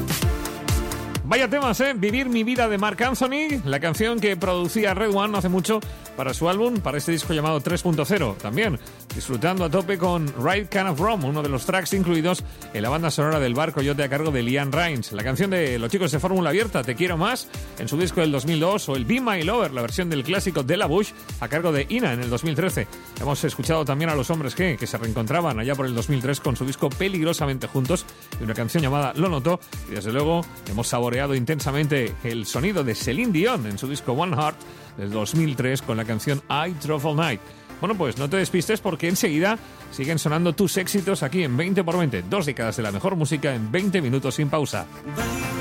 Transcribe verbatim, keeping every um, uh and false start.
Vaya temas, ¿eh? Vivir mi vida de Marc Anthony, la canción que producía Red One hace mucho para su álbum, para este disco llamado tres punto cero. También disfrutando a tope con Right Kind of Rum, uno de los tracks incluidos en la banda sonora del Bar Coyote a cargo de Liam Rains. La canción de los chicos de Fórmula Abierta, Te Quiero Más, en su disco del dos mil dos, o el Be My Lover, la versión del clásico de La Bush a cargo de Ina en el dos mil trece. Hemos escuchado también a Los Hombres G, que se reencontraban allá por el dos mil tres con su disco Peligrosamente Juntos y una canción llamada Lo Noto. Y desde luego hemos saboreado intensamente el sonido de Celine Dion en su disco One Heart del dos mil tres con la canción I Drove All Night. Bueno, pues no te despistes porque enseguida siguen sonando tus éxitos aquí en veinte por veinte, dos décadas de la mejor música en veinte minutos sin pausa.